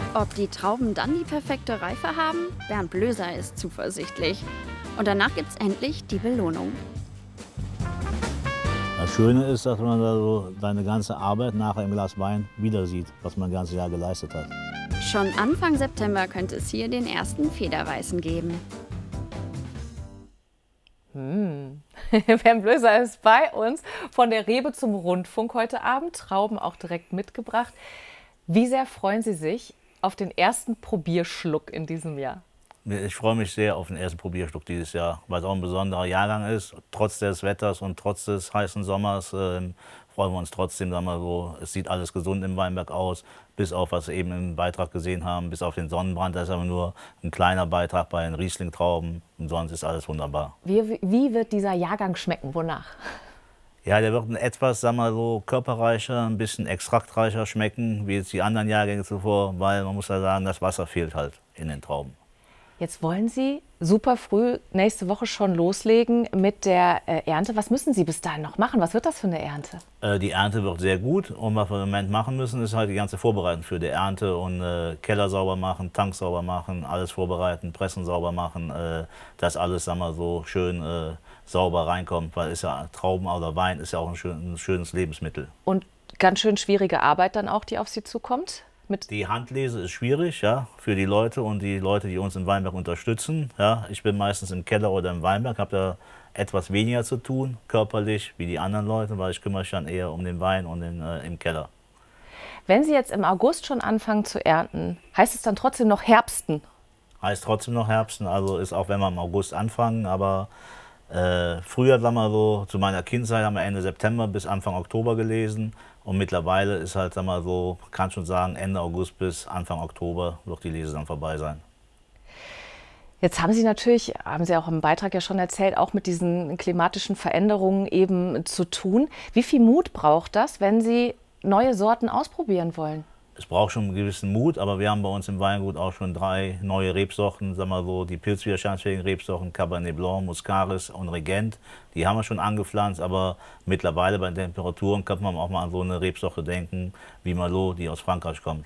Ob die Trauben dann die perfekte Reife haben? Bernd Blöser ist zuversichtlich. Und danach gibt's endlich die Belohnung. Das Schöne ist, dass man da so seine ganze Arbeit nachher im Glas Wein wieder sieht, was man das ganze Jahr geleistet hat. Schon Anfang September könnte es hier den ersten Federweißen geben. Bernd Blöser ist bei uns von der Rebe zum Rundfunk heute Abend. Trauben auch direkt mitgebracht. Wie sehr freuen Sie sich auf den ersten Probierschluck in diesem Jahr? Ich freue mich sehr auf den ersten Probierschluck dieses Jahr, weil es auch ein besonderer Jahrgang ist. Trotz des Wetters und trotz des heißen Sommers freuen wir uns trotzdem, sagen wir so, es sieht alles gesund im Weinberg aus, bis auf, was wir eben im Beitrag gesehen haben, bis auf den Sonnenbrand. Das ist aber nur ein kleiner Beitrag bei den Riesling-Trauben und sonst ist alles wunderbar. Wie wird dieser Jahrgang schmecken? Wonach? Ja, der wird etwas, sagen wir so, körperreicher, ein bisschen extraktreicher schmecken, wie jetzt die anderen Jahrgänge zuvor, weil man muss ja sagen, das Wasser fehlt halt in den Trauben. Jetzt wollen Sie super früh nächste Woche schon loslegen mit der Ernte. Was müssen Sie bis dahin noch machen? Was wird das für eine Ernte? Die Ernte wird sehr gut und was wir im Moment machen müssen, ist halt die ganze Vorbereitung für die Ernte und Keller sauber machen, Tank sauber machen, alles vorbereiten, Pressen sauber machen, dass alles, sagen wir so, schön sauber reinkommt, weil ist ja Trauben oder Wein ist ja auch ein schönes Lebensmittel. Und ganz schön schwierige Arbeit dann auch, die auf Sie zukommt? Die Handlese ist schwierig, ja, für die Leute und die Leute, die uns im Weinberg unterstützen. Ja. Ich bin meistens im Keller oder im Weinberg, habe da etwas weniger zu tun, körperlich, wie die anderen Leute, weil ich kümmere mich dann eher um den Wein und im Keller. Wenn Sie jetzt im August schon anfangen zu ernten, heißt es dann trotzdem noch Herbsten? Heißt trotzdem noch Herbsten, also ist auch wenn wir im August anfangen, aber früher, sagen wir so, zu meiner Kindheit haben wir Ende September bis Anfang Oktober gelesen. Und mittlerweile ist halt, sagen wir so, kann schon sagen, Ende August bis Anfang Oktober wird die Lese dann vorbei sein. Jetzt haben Sie natürlich, haben Sie auch im Beitrag ja schon erzählt, auch mit diesen klimatischen Veränderungen eben zu tun. Wie viel Mut braucht das, wenn Sie neue Sorten ausprobieren wollen? Es braucht schon einen gewissen Mut, aber wir haben bei uns im Weingut auch schon 3 neue Rebsorten, sagen wir so, die pilzwiderstandsfähigen Rebsorten Cabernet Blanc, Muscaris und Regent. Die haben wir schon angepflanzt, aber mittlerweile bei den Temperaturen kann man auch mal an so eine Rebsorte denken, wie Merlot, die aus Frankreich kommt.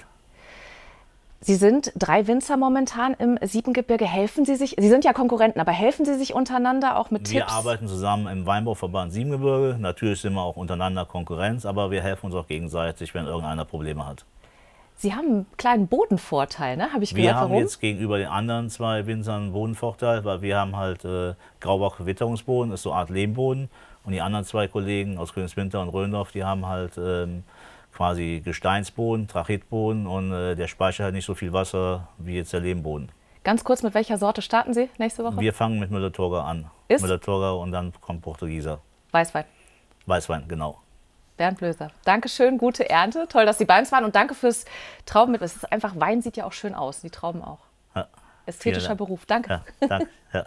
Sie sind 3 Winzer momentan im Siebengebirge. Helfen Sie sich, Sie sind ja Konkurrenten, aber helfen Sie sich untereinander auch mit Tipps? Wir arbeiten zusammen im Weinbauverband Siebengebirge. Natürlich sind wir auch untereinander Konkurrenz, aber wir helfen uns auch gegenseitig, wenn irgendeiner Probleme hat. Sie haben einen kleinen Bodenvorteil, ne? Habe ich gehört, wir haben warum? jetzt gegenüber den anderen 2 Winzern einen Bodenvorteil, weil wir haben halt Graubach-Witterungsboden, ist so eine Art Lehmboden. Und die anderen 2 Kollegen aus Königswinter und Röndorf, die haben halt quasi Gesteinsboden, Trachitboden und der speichert halt nicht so viel Wasser wie jetzt der Lehmboden. Ganz kurz, mit welcher Sorte starten Sie nächste Woche? Wir fangen mit Müller-Thurgau an. Ist? Müller-Thurgau und dann kommt Portugieser. Weißwein. Weißwein, genau. Bernd Blöser, Dankeschön, gute Ernte. Toll, dass Sie bei uns waren und danke fürs Trauben mit. Es ist einfach, Wein sieht ja auch schön aus, die Trauben auch. Ja, ästhetischer Beruf, danke. Ja, danke. Ja.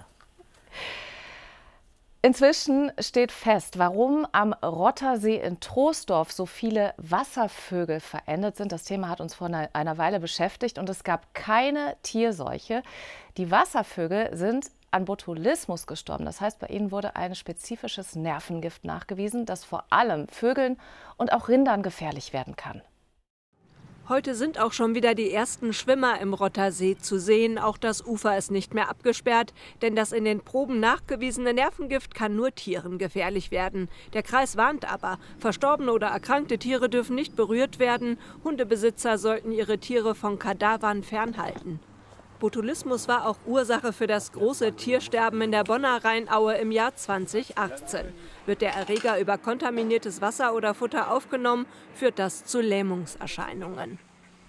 Inzwischen steht fest, warum am Rottersee in Troisdorf so viele Wasservögel verendet sind. Das Thema hat uns vor einer Weile beschäftigt und es gab keine Tierseuche. Die Wasservögel sind an Botulismus gestorben. Das heißt, bei ihnen wurde ein spezifisches Nervengift nachgewiesen, das vor allem Vögeln und auch Rindern gefährlich werden kann. Heute sind auch schon wieder die ersten Schwimmer im Rottersee zu sehen. Auch das Ufer ist nicht mehr abgesperrt, denn das in den Proben nachgewiesene Nervengift kann nur Tieren gefährlich werden. Der Kreis warnt aber, verstorbene oder erkrankte Tiere dürfen nicht berührt werden. Hundebesitzer sollten ihre Tiere von Kadavern fernhalten. Botulismus war auch Ursache für das große Tiersterben in der Bonner Rheinaue im Jahr 2018. Wird der Erreger über kontaminiertes Wasser oder Futter aufgenommen, führt das zu Lähmungserscheinungen.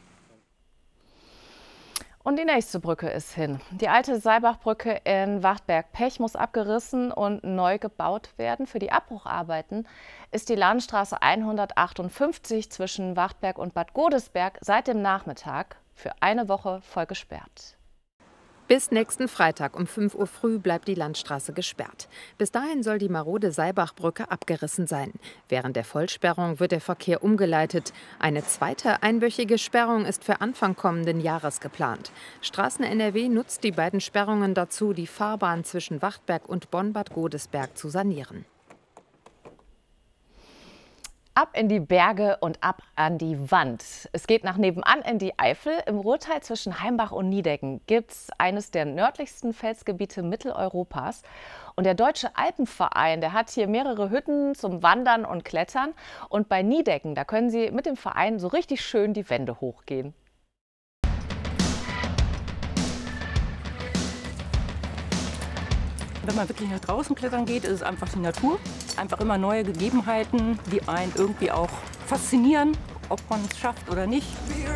Und die nächste Brücke ist hin. Die alte Seibachbrücke in Wachtberg-Pech muss abgerissen und neu gebaut werden. Für die Abbrucharbeiten ist die Landstraße 158 zwischen Wachtberg und Bad Godesberg seit dem Nachmittag für eine Woche voll gesperrt. Bis nächsten Freitag um 5 Uhr früh bleibt die Landstraße gesperrt. Bis dahin soll die marode Seibachbrücke abgerissen sein. Während der Vollsperrung wird der Verkehr umgeleitet. Eine zweite einwöchige Sperrung ist für Anfang kommenden Jahres geplant. Straßen NRW nutzt die beiden Sperrungen dazu, die Fahrbahn zwischen Wachtberg und Bonn-Bad Godesberg zu sanieren. Ab in die Berge und ab an die Wand. Es geht nach nebenan in die Eifel. Im Ruhrtal zwischen Heimbach und Nideggen gibt es eines der nördlichsten Felsgebiete Mitteleuropas. Und der Deutsche Alpenverein, der hat hier mehrere Hütten zum Wandern und Klettern. Und bei Nideggen, da können Sie mit dem Verein so richtig schön die Wände hochgehen. Wenn man wirklich nach draußen klettern geht, ist es einfach die Natur. Einfach immer neue Gegebenheiten, die einen irgendwie auch faszinieren, ob man es schafft oder nicht.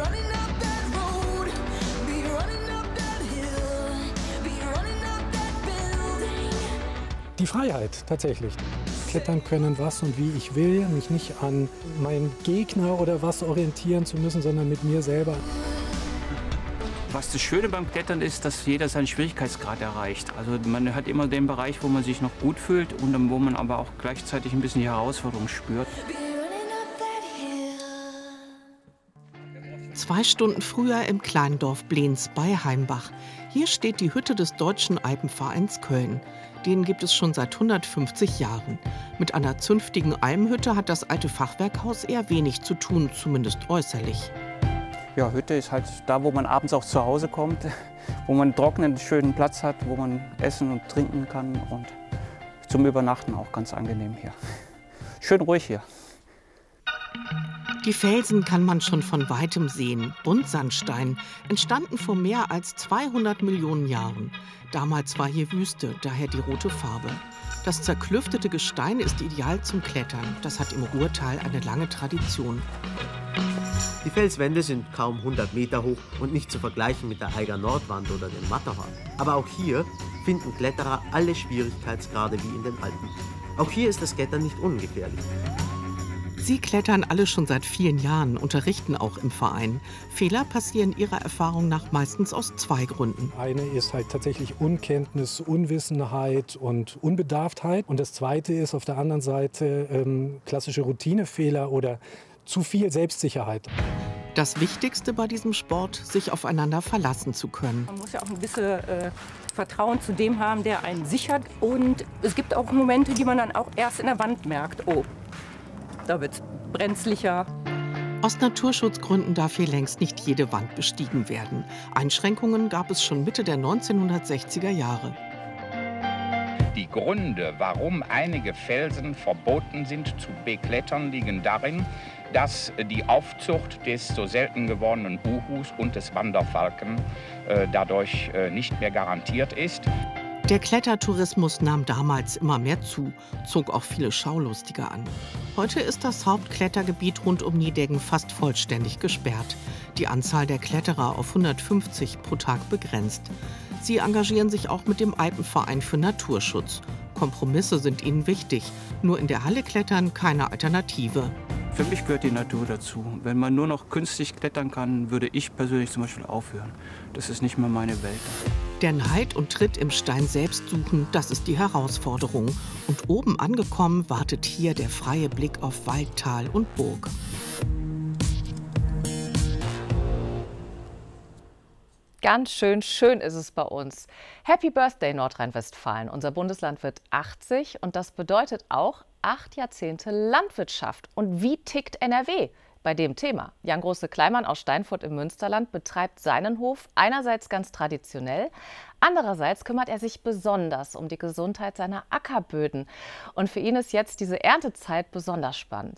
Die Freiheit tatsächlich. Klettern können, was und wie ich will, mich nicht an meinen Gegner oder was orientieren zu müssen, sondern mit mir selber. Was das Schöne beim Klettern ist, dass jeder seinen Schwierigkeitsgrad erreicht. Also man hat immer den Bereich, wo man sich noch gut fühlt und wo man aber auch gleichzeitig ein bisschen die Herausforderung spürt. 2 Stunden früher im kleinen Dorf Blens bei Heimbach. Hier steht die Hütte des Deutschen Alpenvereins Köln. Den gibt es schon seit 150 Jahren. Mit einer zünftigen Almhütte hat das alte Fachwerkhaus eher wenig zu tun, zumindest äußerlich. Ja, Hütte ist halt da, wo man abends auch zu Hause kommt, wo man einen trockenen, schönen Platz hat, wo man essen und trinken kann und zum Übernachten auch ganz angenehm hier. Schön ruhig hier. Die Felsen kann man schon von weitem sehen. Buntsandstein, entstanden vor mehr als 200 Millionen Jahren. Damals war hier Wüste, daher die rote Farbe. Das zerklüftete Gestein ist ideal zum Klettern. Das hat im Ruhrtal eine lange Tradition. Die Felswände sind kaum 100 Meter hoch und nicht zu vergleichen mit der Eiger Nordwand oder dem Matterhorn. Aber auch hier finden Kletterer alle Schwierigkeitsgrade wie in den Alpen. Auch hier ist das Klettern nicht ungefährlich. Sie klettern alle schon seit vielen Jahren, unterrichten auch im Verein. Fehler passieren ihrer Erfahrung nach meistens aus 2 Gründen. Eine ist halt tatsächlich Unkenntnis, Unwissenheit und Unbedarftheit. Und das zweite ist auf der anderen Seite klassische Routinefehler oder zu viel Selbstsicherheit. Das Wichtigste bei diesem Sport, sich aufeinander verlassen zu können. Man muss ja auch ein bisschen Vertrauen zu dem haben, der einen sichert. Und es gibt auch Momente, die man dann auch erst in der Wand merkt. Oh, da wird es brenzlicher. Aus Naturschutzgründen darf hier längst nicht jede Wand bestiegen werden. Einschränkungen gab es schon Mitte der 1960er Jahre. Die Gründe, warum einige Felsen verboten sind zu beklettern, liegen darin, dass die Aufzucht des so selten gewordenen Uhus und des Wanderfalken dadurch nicht mehr garantiert ist. Der Klettertourismus nahm damals immer mehr zu, zog auch viele Schaulustige an. Heute ist das Hauptklettergebiet rund um Nideggen fast vollständig gesperrt. Die Anzahl der Kletterer auf 150 pro Tag begrenzt. Sie engagieren sich auch mit dem Alpenverein für Naturschutz. Kompromisse sind ihnen wichtig. Nur in der Halle klettern keine Alternative. Für mich gehört die Natur dazu. Wenn man nur noch künstlich klettern kann, würde ich persönlich zum Beispiel aufhören. Das ist nicht mehr meine Welt. Der Neid und Tritt im Stein selbst suchen, das ist die Herausforderung. Und oben angekommen wartet hier der freie Blick auf Wald, Tal und Burg. Ganz schön ist es bei uns. Happy Birthday Nordrhein-Westfalen. Unser Bundesland wird 80 und das bedeutet auch 8 Jahrzehnte Landwirtschaft. Und wie tickt NRW bei dem Thema? Jan Große-Kleimann aus Steinfurt im Münsterland betreibt seinen Hof einerseits ganz traditionell, andererseits kümmert er sich besonders um die Gesundheit seiner Ackerböden. Und für ihn ist jetzt diese Erntezeit besonders spannend.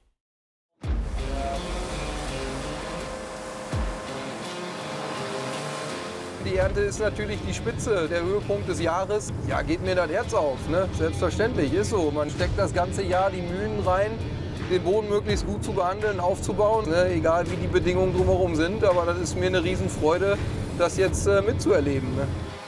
Die Ernte ist natürlich die Spitze, der Höhepunkt des Jahres. Ja, geht mir das Herz auf, ne? Selbstverständlich, ist so. Man steckt das ganze Jahr die Mühen rein, den Boden möglichst gut zu behandeln, aufzubauen, ne? Egal wie die Bedingungen drumherum sind. Aber das ist mir eine Riesenfreude, das jetzt mitzuerleben. Ne?